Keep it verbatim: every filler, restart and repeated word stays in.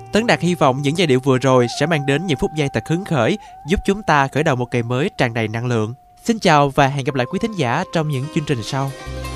Tấn Đạt hy vọng những giai điệu vừa rồi sẽ mang đến những phút giây thật hứng khởi, giúp chúng ta khởi đầu một ngày mới tràn đầy năng lượng. Xin chào và hẹn gặp lại quý thính giả trong những chương trình sau.